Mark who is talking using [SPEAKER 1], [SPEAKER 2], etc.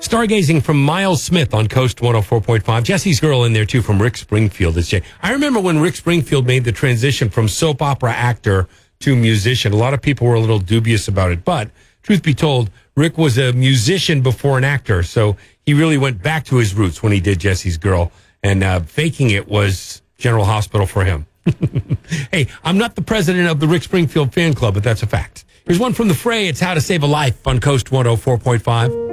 [SPEAKER 1] Stargazing from Miles Smith on Coast 104.5. Jesse's Girl in there, too, from Rick Springfield. I remember when Rick Springfield made the transition from soap opera actor to musician. A lot of people were a little dubious about it. But, truth be told, Rick was a musician before an actor. So he really went back to his roots when he did Jesse's Girl. And faking it was General Hospital for him. Hey, I'm not the president of the Rick Springfield fan club, but that's a fact. Here's one from The Fray. It's How to Save a Life on Coast 104.5.